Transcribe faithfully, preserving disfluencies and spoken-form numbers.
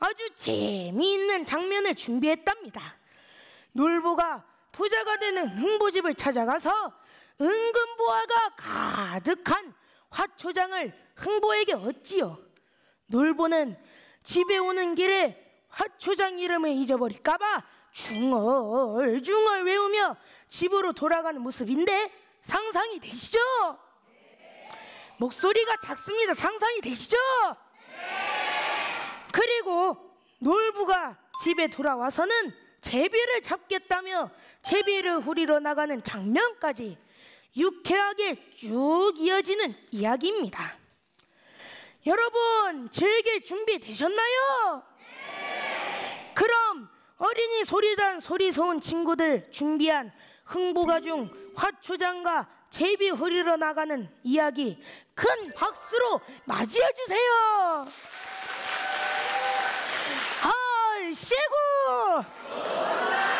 아주 재미있는 장면을 준비했답니다. 놀보가 부자가 되는 흥보집을 찾아가서 은근보화가 가득한 화초장을 흥보에게 얻지요. 놀보는 집에 오는 길에 화초장 이름을 잊어버릴까봐 중얼중얼 외우며 집으로 돌아가는 모습인데 상상이 되시죠? 네. 목소리가 작습니다. 상상이 되시죠? 네. 그리고 놀부가 집에 돌아와서는 제비를 잡겠다며 제비를 후리러 나가는 장면까지 유쾌하게 쭉 이어지는 이야기입니다. 여러분, 즐길 준비 되셨나요? 네. 그럼 어린이 소리단 소리소은 친구들 준비한 흥보가중 화초장과 제비 후리러 나가는 이야기 큰 박수로 맞이해 주세요. 아, 시구